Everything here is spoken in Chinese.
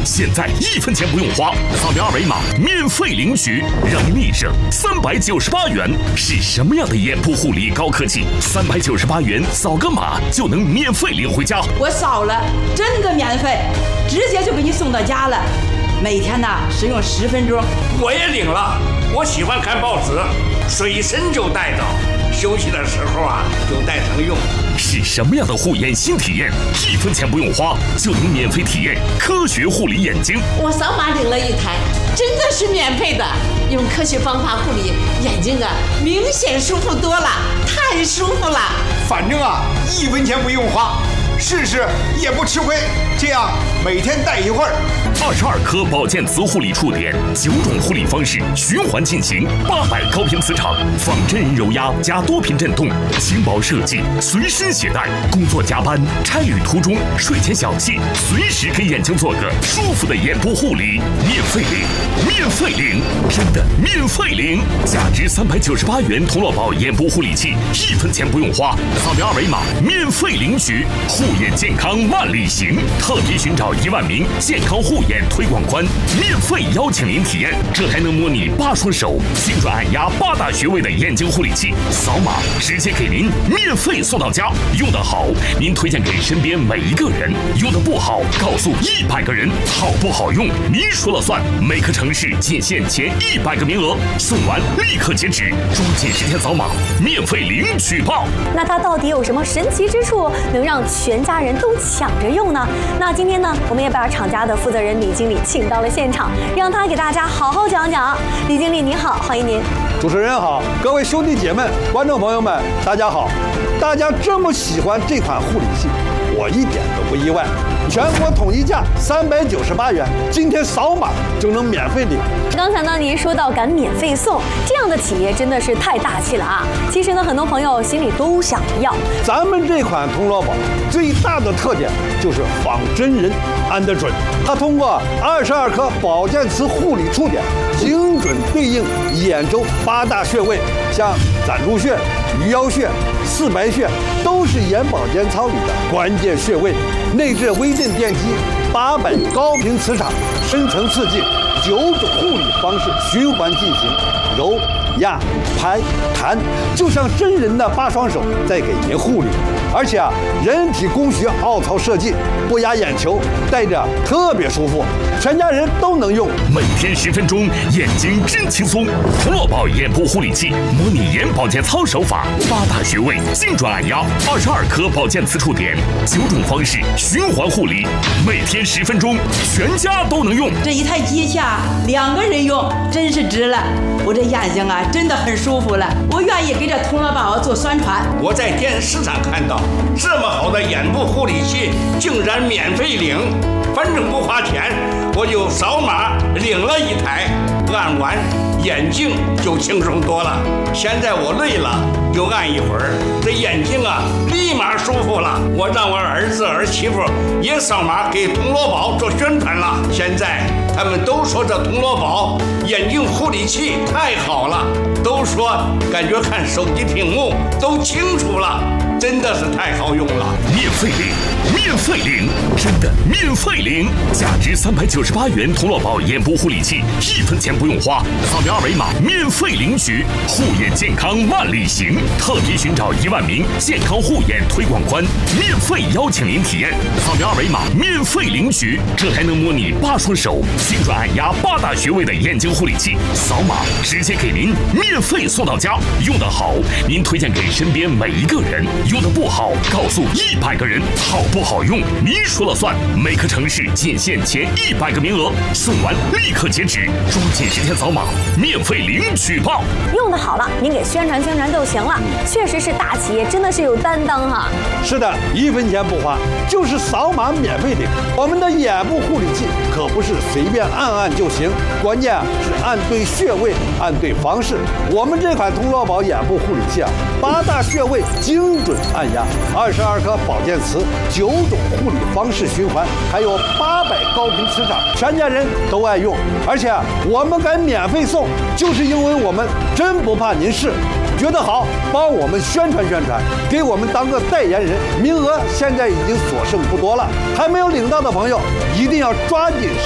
现在1分钱不用花，扫描二维码免费领取，让您立省398元。是什么样的眼部护理高科技？398元扫个码就能免费领回家。 我扫了，真的免费，直接就给你送到家了。每天呢使用10分钟。 我也领了，我喜欢看报纸，随身就带着，休息的时候啊就带上用。 是什么样的护眼新体验？1分钱不用花就能免费体验科学护理眼睛。 我扫码领了一台，真的是免费的。用科学方法护理眼睛啊，明显舒服多了，太舒服了。 反正啊，1分钱不用花，试试也不吃亏。这样每天戴一会儿。 22颗保健磁护理触点，9种护理方式循环进行，800高频磁场，仿真人揉压加多频震动，轻薄设计，随身携带。工作加班、差旅途中、睡前小憩，随时给眼睛做个舒服的眼部护理，免费领，免费领，真的免费领！价值398元铜锣宝眼部护理器，1分钱不用花，扫描二维码免费领取。护眼健康万里行，特别寻找1万名健康护眼推广官，免费邀请您体验这还能模拟8双手精准按压8大穴位的眼睛护理器，扫码直接给您免费送到家。用得好，您推荐给身边每一个人；用得不好，告诉100个人。好不好用，您说了算。每个城市仅限前100个名额，送完立刻截止，抓紧时间扫码，免费领取吧。 那它到底有什么神奇之处，能让全家人都抢着用呢？那今天呢，我们也把厂家的负责人李经理请到了现场，让他给大家好好讲讲。李经理您好，欢迎您。 主持人好，各位兄弟姐妹、观众朋友们，大家好。大家这么喜欢这款护理器，我一点都不意外。全国统一价398元，今天扫码就能免费领。 刚才呢，您说到敢免费送，这样的企业真的是太大气了啊！其实呢，很多朋友心里都想要。 咱们这款铜锣宝最大的特点就是仿真人按得准，它通过22颗保健磁护理触点，精准对应眼周8大穴位，像攒竹穴、鱼腰穴、四白穴，都是眼保健操里的关键穴位。内置微震电机，800高频磁场，深层刺激，9种护理方式循环进行，揉、压、拍、弹，就像真人的8双手在给您护理。而且啊，人体工学凹槽设计，不压眼球，戴着特别舒服，全家人都能用。 每天10分钟，眼睛真轻松。铜锣宝眼部护理器，模拟眼保健操手法，8大穴位精准按压，22颗保健磁触点，9种方式循环护理，每天10分钟，全家都能用。 这一台机器啊，2个人用真是值了。我这眼睛啊真的很舒服了，我愿意给这铜锣宝做宣传。 我在电视上看到这么好的眼部护理器，竟然免费领，反正不花钱，我就扫码领了一台，按完眼睛就轻松多了。现在我累了就按一会儿，这眼睛啊立马舒服了。我让我儿子儿媳妇也扫码给铜锣宝做宣传了。现在他们都说这铜锣宝眼睛护理器太好了，都说感觉看手机屏幕都清楚了，真的是太好用了。 免费领，免费领，真的免费领！价值398元铜锣宝眼部护理器，1分钱不用花，扫描二维码免费领取。护眼健康万里行，特别寻找1万名健康护眼推广官，免费邀请您体验。扫描二维码免费领取，这还能模拟8双手精准按压8大穴位的眼睛护理器，扫码直接给您免费送到家。用得好，您推荐给身边每一个人；用得不好，告诉100个人。好不好用，您说了算。每个城市仅限前100个名额，送完立刻截止，抓紧时间扫码，免费领取吧。 用得好了，您给宣传宣传就行了。确实是大企业，真的是有担当哈。 是的，1分钱不花，就是扫码免费领。我们的眼部护理器可不是随便按按就行，关键是按对穴位，按对方式。我们这款铜锣宝眼部护理器啊，8大穴位精准按压，22颗保健磁，9种护理方式循环，还有800高频磁场，全家人都爱用。而且我们敢免费送，就是因为我们真不怕您试。觉得好，帮我们宣传宣传，给我们当个代言人。名额现在已经所剩不多了，还没有领到的朋友一定要抓紧